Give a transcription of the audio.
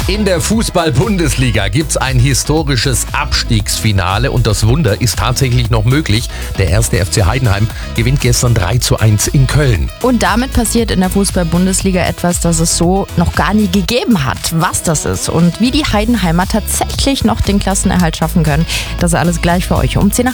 In der Fußball-Bundesliga gibt's ein historisches Abstiegsfinale und das Wunder ist tatsächlich noch möglich. Der erste FC Heidenheim gewinnt gestern 3:1 in Köln. Und damit passiert in der Fußball-Bundesliga etwas, das es so noch gar nie gegeben hat. Was das ist und wie die Heidenheimer tatsächlich noch den Klassenerhalt schaffen können, das ist alles gleich für euch um 10 nach